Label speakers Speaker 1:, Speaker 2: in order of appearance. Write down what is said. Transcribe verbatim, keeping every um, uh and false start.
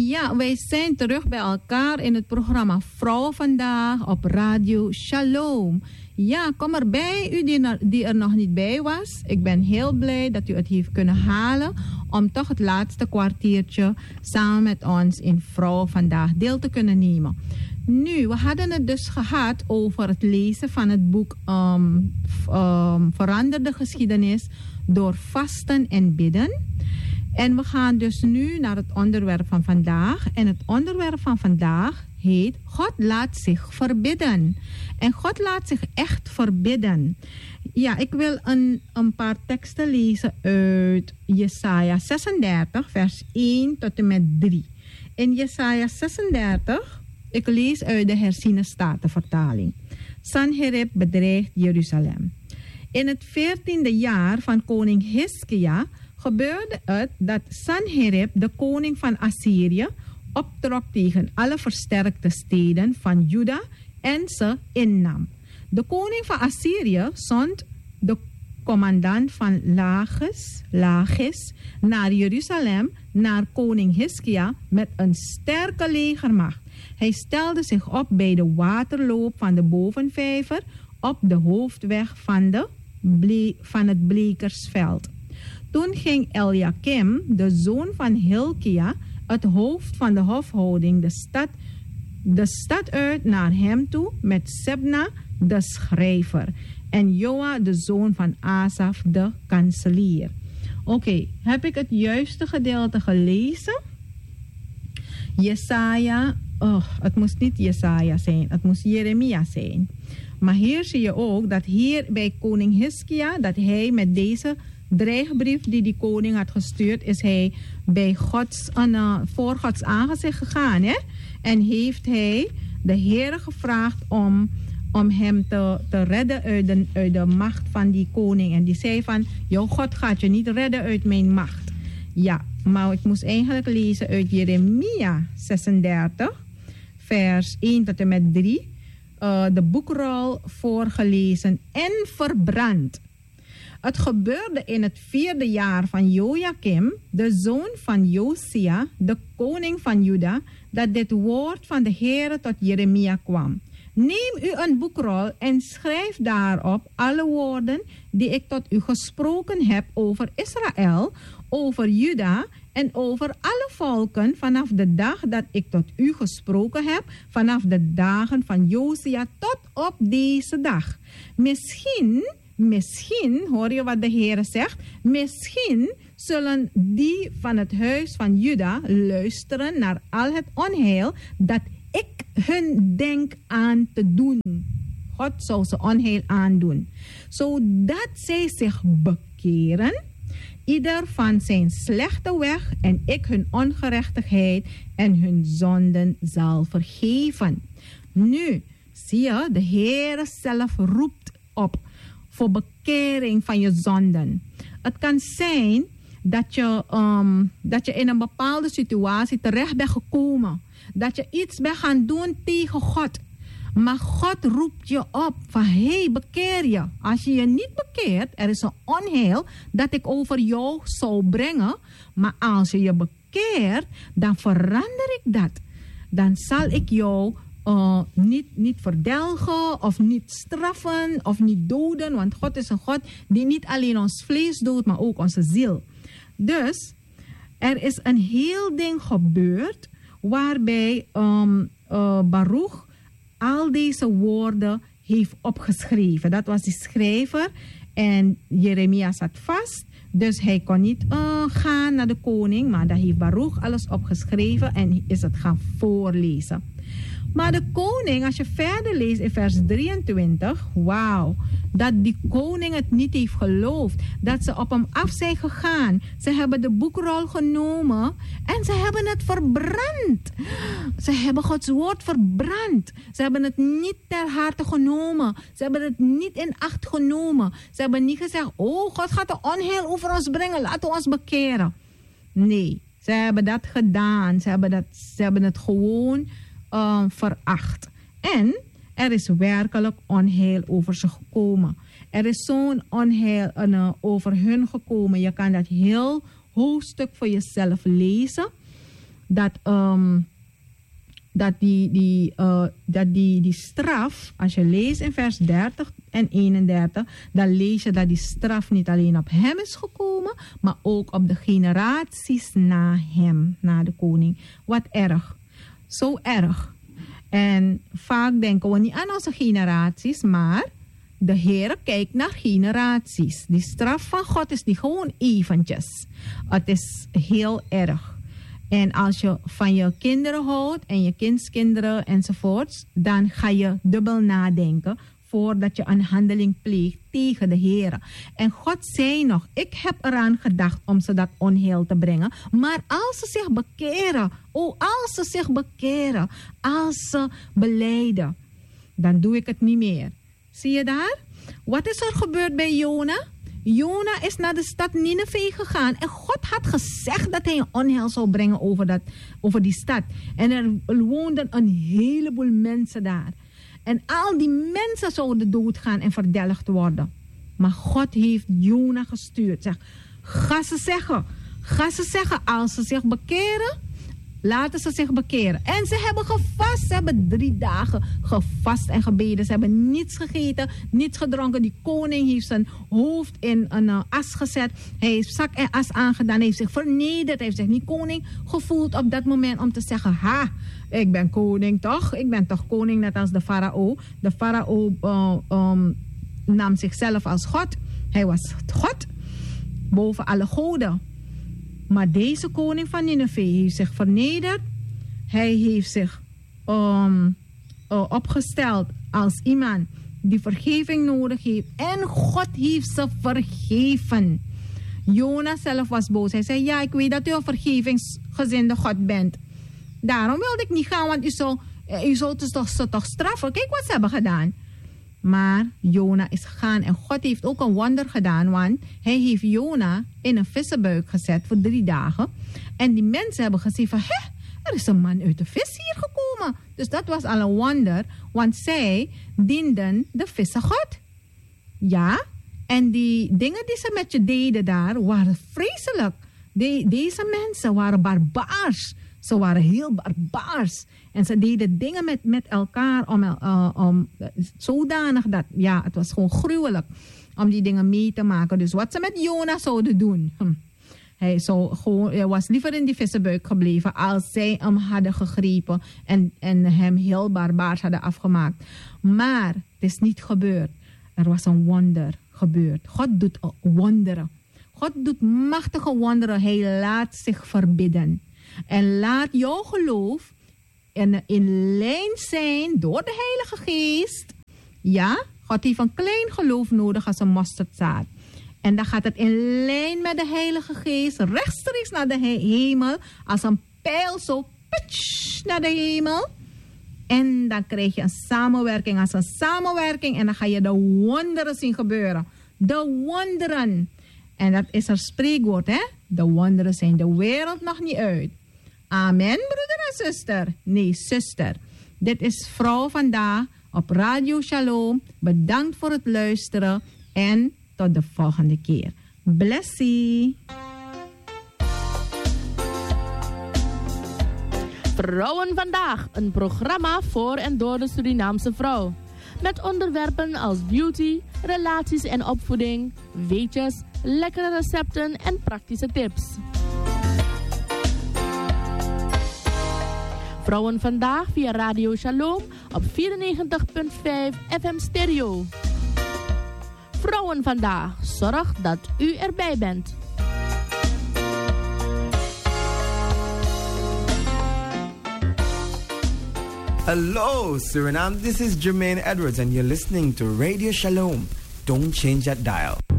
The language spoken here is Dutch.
Speaker 1: Ja, wij zijn terug bij elkaar in het programma Vrouwen Vandaag op Radio Shalom. Ja, kom erbij, u die er, die er nog niet bij was. Ik ben heel blij dat u het heeft kunnen halen om toch het laatste kwartiertje samen met ons in Vrouwen Vandaag deel te kunnen nemen. Nu, we hadden het dus gehad over het lezen van het boek um, um, Verander de geschiedenis door vasten en bidden. En we gaan dus nu naar het onderwerp van vandaag. En het onderwerp van vandaag heet God laat zich verbidden. En God laat zich echt verbidden. Ja, ik wil een, een paar teksten lezen uit Jesaja zesendertig, vers één tot en met drie. In Jesaja zesendertig, ik lees uit de herziene statenvertaling. Sanherib bedreigt Jeruzalem. In het veertiende jaar van koning Hiskia gebeurde het dat Sanherib, de koning van Assyrië, optrok tegen alle versterkte steden van Juda en ze innam. De koning van Assyrië zond de commandant van Lachis, Lachis naar Jeruzalem, naar koning Hiskia met een sterke legermacht. Hij stelde zich op bij de waterloop van de bovenvijver op de hoofdweg van, de ble- van het Blekersveld. Toen ging Eliakim, de zoon van Hilkia, het hoofd van de hofhouding, de stad, de stad uit naar hem toe met Sebna, de schrijver, en Joa, de zoon van Asaf, de kanselier. Oké, okay, heb ik het juiste gedeelte gelezen? Jesaja, oh, het moest niet Jesaja zijn, het moest Jeremia zijn. Maar hier zie je ook dat hier bij koning Hiskia, dat hij met deze dreigbrief die die koning had gestuurd, is hij bij Gods, uh, voor Gods aangezicht gegaan. Hè? En heeft hij de Heere gevraagd om, om hem te, te redden uit de, uit de macht van die koning. En die zei van, jouw God gaat je niet redden uit mijn macht. Ja, maar ik moest eigenlijk lezen uit Jeremia zesendertig, vers één tot en met drie. Uh, de boekrol voorgelezen en verbrand. Het gebeurde in het vierde jaar van Jojakim, de zoon van Josia, de koning van Juda, dat dit woord van de Heere tot Jeremia kwam. Neem u een boekrol en schrijf daarop alle woorden die ik tot u gesproken heb over Israël, over Juda en over alle volken vanaf de dag dat ik tot u gesproken heb, vanaf de dagen van Josia tot op deze dag. Misschien... Misschien, hoor je wat de Heer zegt, misschien zullen die van het huis van Juda luisteren naar al het onheil dat ik hun denk aan te doen. God zou ze onheil aandoen, zodat zij zich bekeren, ieder van zijn slechte weg, en ik hun ongerechtigheid en hun zonden zal vergeven. Nu, zie je, de Heer zelf roept op voor bekering van je zonden. Het kan zijn dat je, um, dat je in een bepaalde situatie terecht bent gekomen. Dat je iets bent gaan doen tegen God. Maar God roept je op van, hé, hey, bekeer je. Als je je niet bekeert, er is een onheil dat ik over jou zou brengen. Maar als je je bekeert, dan verander ik dat. Dan zal ik jou Uh, niet, niet verdelgen of niet straffen of niet doden. Want God is een God die niet alleen ons vlees doodt, maar ook onze ziel. Dus er is een heel ding gebeurd waarbij um, uh, Baruch al deze woorden heeft opgeschreven. Dat was de schrijver en Jeremia zat vast. Dus hij kon niet uh, gaan naar de koning, maar daar heeft Baruch alles opgeschreven en is het gaan voorlezen. Maar de koning, als je verder leest in vers drieëntwintig, wauw, dat die koning het niet heeft geloofd, dat ze op hem af zijn gegaan. Ze hebben de boekrol genomen en ze hebben het verbrand. Ze hebben Gods woord verbrand. Ze hebben het niet ter harte genomen. Ze hebben het niet in acht genomen. Ze hebben niet gezegd, oh, God gaat de onheil over ons brengen, laten we ons bekeren. Nee, ze hebben dat gedaan. Ze hebben, dat, ze hebben het gewoon Uh, veracht. En er is werkelijk onheil over ze gekomen. Er is zo'n onheil uh, over hun gekomen. Je kan dat heel hoofdstuk voor jezelf lezen. dat, um, dat, die, die, uh, dat die, die straf, als je leest in vers dertig en eenendertig, dan lees je dat die straf niet alleen op hem is gekomen, maar ook op de generaties na hem, na de koning. Wat erg. Zo erg. En vaak denken we niet aan onze generaties, maar de Heer kijkt naar generaties. Die straf van God is die gewoon eventjes. Het is heel erg. En als je van je kinderen houdt en je kindskinderen enzovoorts, dan ga je dubbel nadenken voordat je een handeling pleegt tegen de Heer. En God zei nog, ik heb eraan gedacht om ze dat onheil te brengen. Maar als ze zich bekeren, oh als ze zich bekeren, als ze belijden, dan doe ik het niet meer. Zie je daar? Wat is er gebeurd bij Jona? Jona is naar de stad Nineve gegaan. En God had gezegd dat hij een onheil zou brengen over, dat, over die stad. En er woonden een heleboel mensen daar. En al die mensen zouden doodgaan en verdelgd worden. Maar God heeft Jona gestuurd. Zeg, ga ze zeggen. Ga ze zeggen, als ze zich bekeren, laten ze zich bekeren. En ze hebben gevast. Ze hebben drie dagen gevast en gebeden. Ze hebben niets gegeten, niets gedronken. Die koning heeft zijn hoofd in een uh, as gezet. Hij heeft zak en as aangedaan. Hij heeft zich vernederd. Hij heeft zich niet koning gevoeld op dat moment om te zeggen, ha, ik ben koning toch? Ik ben toch koning net als de farao. De farao uh, um, nam zichzelf als God. Hij was God boven alle goden. Maar deze koning van Nineve heeft zich vernederd. Hij heeft zich um, uh, opgesteld als iemand die vergeving nodig heeft. En God heeft ze vergeven. Jona zelf was boos. Hij zei, ja, ik weet dat u een vergevingsgezinde God bent. Daarom wilde ik niet gaan, want u zou, u zou ze toch, ze toch straffen. Kijk wat ze hebben gedaan. Maar Jona is gegaan en God heeft ook een wonder gedaan, want hij heeft Jona in een vissenbuik gezet voor drie dagen. En die mensen hebben gezien van, hé, er is een man uit de vis hier gekomen. Dus dat was al een wonder, want zij dienden de vissengod. Ja, en die dingen die ze met je deden daar waren vreselijk. De, deze mensen waren barbaars. Ze waren heel barbaars. En ze deden dingen met, met elkaar om, uh, om zodanig dat, ja, het was gewoon gruwelijk om die dingen mee te maken. Dus wat ze met Jona zouden doen. Hm. Hij, zou gewoon, hij was liever in die vissenbuik gebleven als zij hem hadden gegrepen en, en hem heel barbaars hadden afgemaakt. Maar het is niet gebeurd. Er was een wonder gebeurd. God doet wonderen. God doet machtige wonderen. Hij laat zich verbidden. En laat jouw geloof in, in lijn zijn door de Heilige Geest. Ja, God heeft een klein geloof nodig als een mosterdzaad. En dan gaat het in lijn met de Heilige Geest rechtstreeks naar de he- hemel. Als een pijl zo pitch, naar de hemel. En dan krijg je een samenwerking als een samenwerking. En dan ga je de wonderen zien gebeuren. De wonderen. En dat is een spreekwoord, hè? De wonderen zijn de wereld nog niet uit. Amen, broeder en zuster. Nee, zuster. Dit is Vrouw Vandaag op Radio Shalom. Bedankt voor het luisteren. En tot de volgende keer. Blessie.
Speaker 2: Vrouwen Vandaag. Een programma voor en door de Surinaamse vrouw. Met onderwerpen als beauty, relaties en opvoeding, weetjes, lekkere recepten en praktische tips. Vrouwen Vandaag via Radio Shalom op vierennegentig komma vijf F M stereo. Vrouwen Vandaag, zorg dat u erbij bent.
Speaker 3: Hello Suriname, this is Jermaine Edwards and you're listening to Radio Shalom. Don't change that dial.